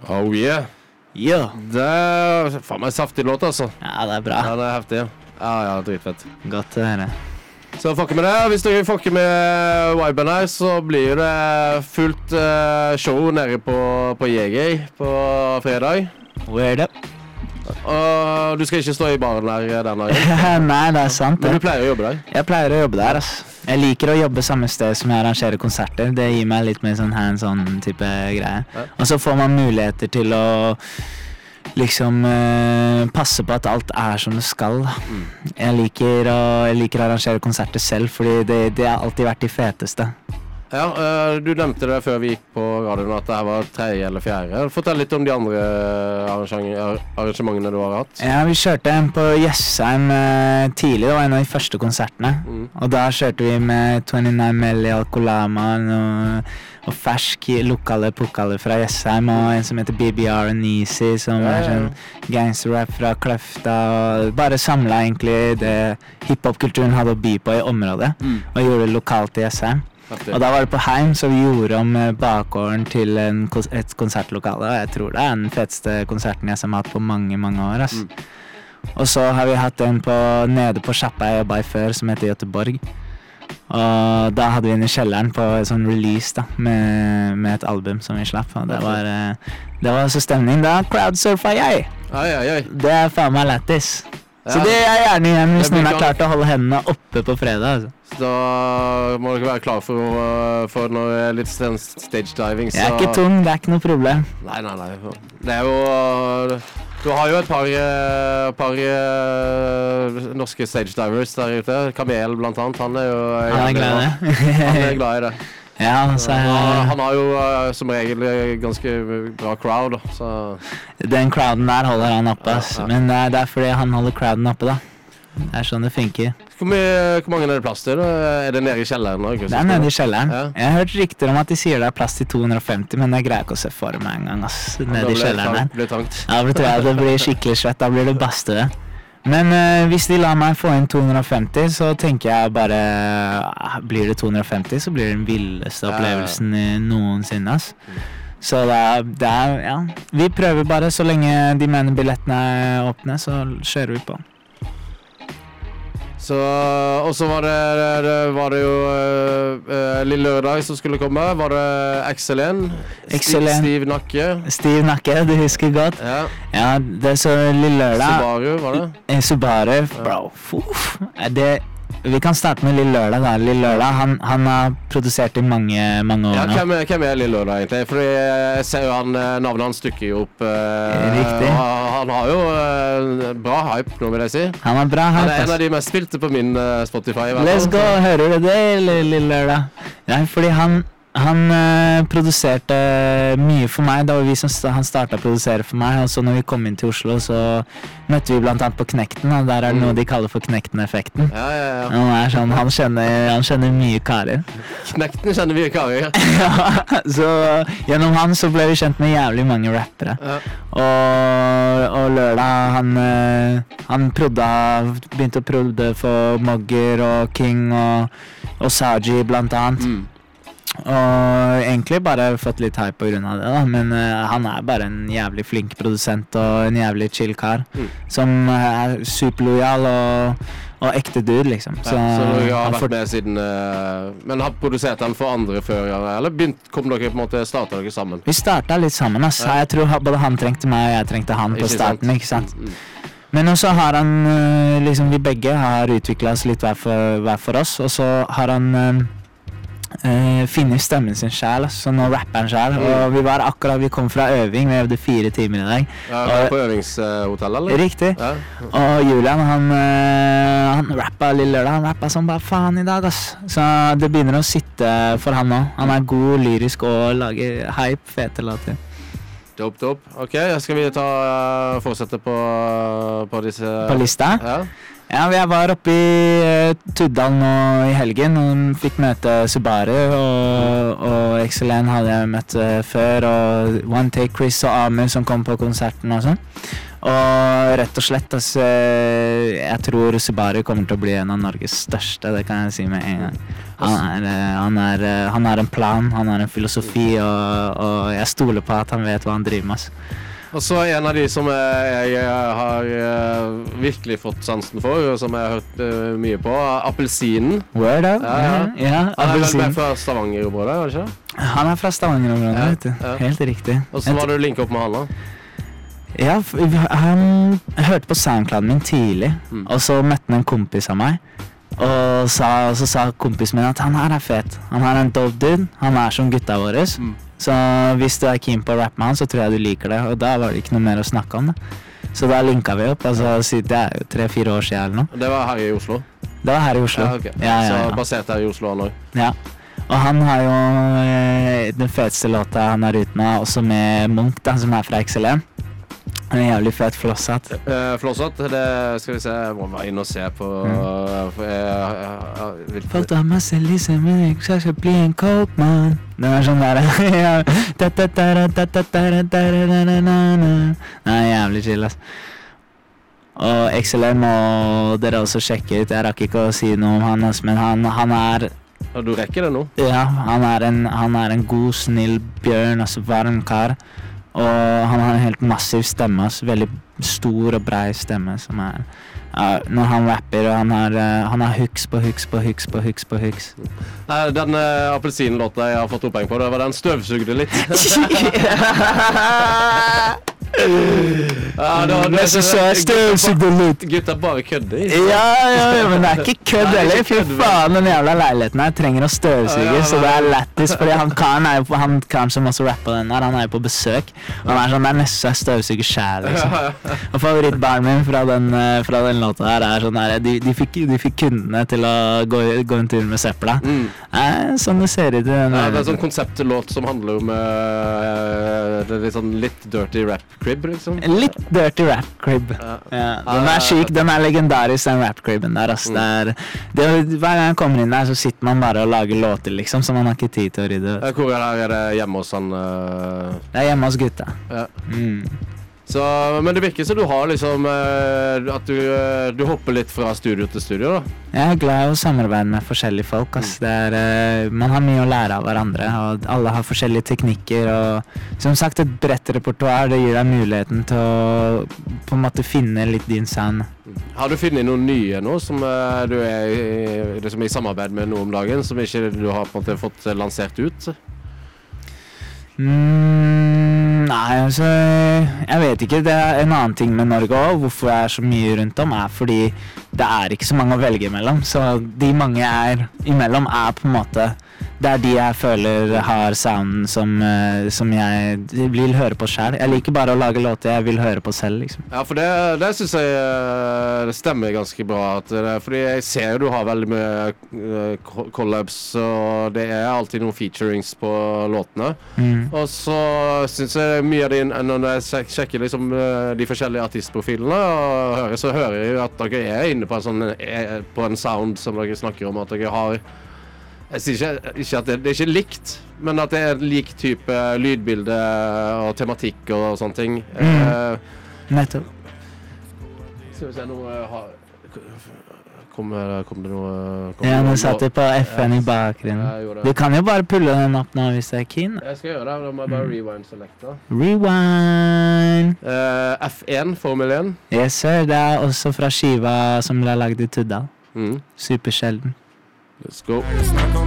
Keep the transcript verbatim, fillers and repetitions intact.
Oh yeah. Ja. Det er faen meg saftig låt, altså. Ja, det er bra. Ja, det er heftig. Ja, ja, dritfett. Godt å høre. Så fucker med det. Hvis dere fucker med viben her, så blir det fullt uh, show nede på, på J G på fredag. Word up. Og du skal ikke stå i baren der den dagen? Nei, det er sant det. Men du pleier å jobbe der? Jeg pleier å jobbe der, altså. Jeg liker å jobbe samme sted som jeg arrangerer konserter. Det gir meg litt mer sånn hands-on type greie. Ja. Og så får man muligheter til å liksom uh, passe på at alt er som det skal. Mm. Jeg liker å, jeg liker å arrangere konserter selv, fordi det, det har alltid vært de feteste. Ja, uh, du nevnte det før vi gikk på radioen at det her var tredje eller fjerde. Fortell litt om de andre arrangementene du har hatt. Ja, vi kjørte en på Jessheim uh, tidlig, det var en av de første konsertene. Mm. Og da kjørte vi med tjuenio Melli Alcolama og, og fersk lokale pokaler fra Jessheim, og en som heter B B R og Nisi, som ja, er sånn gangsterrap fra Kløfta, og bare samlet egentlig det hiphop-kulturen hadde å by på i området, mm. og gjorde det lokalt i Jessheim. Og da var det på Heim, så vi gjorde om bakgården til en, et konsertlokale, og jeg tror det er den feteste konserten jeg har hatt på mange, mange år. Altså. Mm. Og så har vi hatt en på, nede på sjappa jeg jobbet i før, som heter Göteborg. Og da hadde vi den i kjelleren på en sånn release da, med, med et album som vi slapp. Og det var, det var så stemning. Da crowdsurfa jeg! Ai, ai, ai. Det er faen meg lættis. Ja. Så det er jeg gjerne igjen hvis noen har klart å holde hendene oppe på fredag. Altså. Så da må dere være klar for, for noe litt stage diving. Så... Jeg er ikke tung, det er ikke noe problem. Nei, nei, nei. Det er jo... Du har jo et par, par norske stage divers der ute. Kamel blant annet, han er jo... Han er glad i det. Han er glad i det. Ja, så jeg... han, han har jo uh, som regel ganske bra crowd, så... Den crowden der holder han oppe, ja, ja. Men det er, det er fordi han holder crowden oppe da. Det er sånn det funker. Hvor, mye, hvor mange er det plass til? Da? Er det nede i kjelleren? Ikke? Det er nede i kjelleren. Ja. Jeg har hørt rykter om at de sier det er plass til to hundre og femti, men jeg greier ikke å se for meg en gang, ass. Nede i kjelleren der. Det blir trangt. Ja, det tror jeg det blir skikkelig svett, da blir det badstue. Men uh, hvis de lar meg få inn to hundre og femti, så tenker jeg bare uh, blir det to hundre og femti, så blir det den villeste opplevelsen ja, ja. noensinne, ass. Mm. Så det er, det er, ja, vi prøver bare, så lenge de mener billettene er åpne, så kjører vi på. Så, og så var det, var det jo uh, Lille Lørdag som skulle komme. Var det X L N? Stiv, stiv nakke. Stiv nakke, du husker godt. Ja, ja det er så Lille Lørdag. Subaru, var det? Subaru, bro. Uff. Det... Vi kan starte med Lille Lørdag da. Lille Lørdag, han, han har produsert i mange, mange år ja, nå. Hvem er, hvem er Lille Lørdag egentlig? Fordi jeg ser jo han, navnet hans stykker jo opp. Eh, Riktig. Han, han har jo eh, bra hype, nå vil jeg si. Han har bra hype. Han er en av de mest spilte på min uh, Spotify. Let's go, hører du det, Lille Lørdag? Ja, fordi han... Han uh, produserte mye for meg. Det var vi som st- han startet å produsere for meg. Og så når vi kom inn til Oslo, så møtte vi blant annet på Knekten. Og der er det noe de kaller for Knekten-effekten. Ja, ja, ja. Han er sånn, han kjenner, han kjenner mye karer. Knekten kjenner mye karer, ja. Ja, så gjennom han så ble vi kjent med jævlig mange rappere. Ja. Og, og Lørdag, han, uh, han prodda, begynte å prodde for Mogger og King og, og Saji blant annet. Mm. Og egentlig bare fått litt hype på grunn av det da. Men uh, han er bare en jævlig flink produsent og en jævlig chill kar mm. som er superlojal og, og ekte dude liksom. Så, ja, så du har vært for... med siden uh, men har produsert han for andre før, eller begynt, kom dere på en måte, startet dere sammen? Vi startet litt sammen, ass. Ja. Jeg tror både han trengte meg og jeg trengte han på ikke starten, sant? Ikke sant? Mm, mm. Men også har han, liksom vi begge har utviklet oss litt hver for, hver for oss, og så har han Uh, finner stemmen sin selv, så nå rapper han selv. Mm. Og vi var akkurat, vi kom fra øving, vi øvde fire timer i dag. Ja, og, på øvingshotell, eller? Riktig. Ja. Og Julian, han, uh, han rappet Lille Lørdag, han rappet som bare faen i dag, ass. Så det begynner å sitte for han nå. Han er god, lyrisk og lager hype, fete låter. Dope, dope. Ok, skal vi ta uh, fortsette på, på disse... På lista? Ja. Ja, jeg var oppe i uh, Tuddal nå i helgen og fikk møte Subaru og, og X L N hadde jeg møtt uh, før og One Take Chris og Amir som kom på konserten og sånn. Og rett og slett, altså, jeg tror Subaru kommer til å bli en av Norges største, det kan jeg si med en gang. Han er, han er, han har en plan, han har en filosofi, og, og jeg stoler på at han vet hva han driver med. Og så en av de som jeg, jeg har uh, virkelig fått sansen for, og som jeg har hørt uh, mye på, Appelsinen. Word up? Ja, ja. ja Han er vel med fra Stavanger-området, var det ikke? Han er fra Stavanger-området, ja, vet du. Ja. Helt riktig. Og så var du linket opp med han da? Ja, han jeg hørte på SoundCloud min tidlig, mm. og så møtte han en kompis av meg, og, sa, og så sa kompisen min at han her er fet. Han er en dope dude, han er som gutta våre. Mm. Så hvis du er keen på å rappe med han, så tror jeg du liker det, og da var det ikke noe mer å snakke om det. Så da linket vi opp, altså det er jo tre-fire år siden eller noe. Det var her i Oslo? Det var her i Oslo. Ja, okay. ja, ja, ja. Så basert her i Oslo han også? Ja. Og han har jo eh, den feteste låta han har ute nå, også med Munch da, som er fra X L M. Han er jævlig fet flossat. Uh, flossat, det skal vi se, jeg må være inne og se på... Mm. For jeg, jeg, jeg, jeg, Folk har masse liksom, men jeg skal ikke bli en coke, man. Det er sånn der, ja. Nei, jævlig chill, ass. Og X L M må dere også sjekke ut, jeg rakk ikke å si noe om han, ass, men han, han er... Ja, du rekker det nå? Ja, han er en, han er en god, snill bjørn, altså varm kar. Og han har en helt massiv stemme, altså, veldig stor og brei stemme som er uh, når han rapper, og han har, uh, han har hooks på hooks på hooks på hooks på hooks. Uh, den uh, appelsinlåta jeg har fått oppheng på, det var den støvsugde litt. Ja, da, det, så så jeg støvsugde litt. Gutta bare kødder. Ja, ja, ja, men det er ikke kødd heller. Fy faen, den jævla leiligheten her trenger å støvsuge, ja, ja, så det er lættis, fordi han karen er jo på, han karen som også rapper den her, han er jo på besøk. Han er sånn, det er nesten jeg støvsuger selv, liksom. Og favorittbarn min fra den, fra den låta her er sånn her, de, de, fikk, de fikk kundene til å gå, gå en tur med søpla. Mm. Eh, sånn det ser ut i den. Ja, det er en sånn konseptlåt som handler om uh, det er litt sånn litt dirty rap crib, liksom. Litt dirty rap crib. Ja. Ja. Den er syk, den er legendarisk, den rap cribben der, ass. Mm. Det er, det er, hver gang jeg kommer inn der, så sitter man bare og lager låter, liksom, så man har ikke tid til å rydde. Hvor er det, er det hjemme hos han? Uh... Det er hjemme hos gutta. Ja. Mm. Så, men det virker som du har liksom uh, at du, uh, du hopper litt fra studio til studio, da. Jeg er glad i å samarbeide med forskjellige folk, ass. Det er, uh, man har mye å lære av hverandre, og alle har forskjellige teknikker, og som sagt, et bredt repertoar, det gir deg muligheten til å på en måte finne litt din sound. Har du funnet noen nye nå, som uh, du er i, liksom, i samarbeid med noe om dagen, som ikke du har på en måte fått lansert ut? Mm, nei, altså, jeg vet ikke. Det er en annen ting med Norge også. Hvorfor jeg er så mye rundt om er fordi det er ikke så mange å velge imellom. Så de mange jeg er imellom er på en måte, det er de jeg føler har sounden som, som jeg vil høre på selv. Jeg liker bare å lage låter jeg vil høre på selv, liksom. Ja, for det, det synes jeg det stemmer ganske bra. At det, fordi jeg ser jo du har veldig mye collabs, og det er alltid noen featurings på låtene. Mm. Og så synes jeg mye av det, når jeg sjekker liksom de forskjellige artistprofilene, og hører, så hører jeg at dere er inne på en, sånn, på en sound som dere snakker om, at dere har, jeg sier ikke, ikke at det, det er ikke likt, men at det er en lik type lydbilde og tematikk og sånne ting. Mm. Uh, Nettopp. Skal vi se noe... Kommer kom det noe... Kom ja, nå noe, satt jeg på F N i bakgrunnen. Du kan jo bare pulle den opp nå hvis jeg er keen. Jeg skal gjøre det, da må jeg bare rewind selecta. Rewind! Uh, F én, Formel én. Yes, sir. Det er også fra skiva som ble laget i Tuddal. Mm. Supersjelden. Let's go.